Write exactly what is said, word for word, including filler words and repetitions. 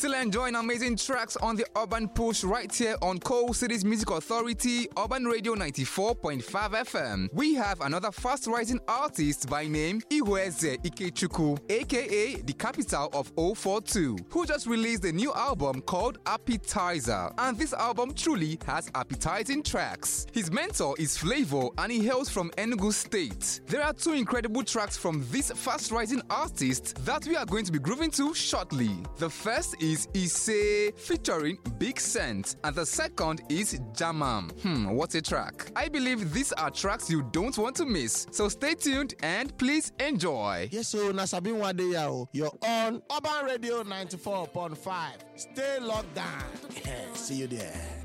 Still enjoying amazing tracks on the Urban Push right here on Coal City's Music Authority, Urban Radio ninety-four point five F M. We have another fast-rising artist by name Ihueze Ikechukwu, aka the capital of zero four two, who just released a new album called Appetizer. And this album truly has appetizing tracks. His mentor is Flavor and he hails from Enugu State. There are two incredible tracks from this fast-rising artist that we are going to be grooving to shortly. The first is Ise featuring Big Scent, and the second is Jamam. Hmm, what a track. I believe these are tracks you don't want to miss. So stay tuned and please enjoy. Yes, so Nasabin Wadeyao, you're on Urban Radio ninety-four point five. Stay locked down. See you there.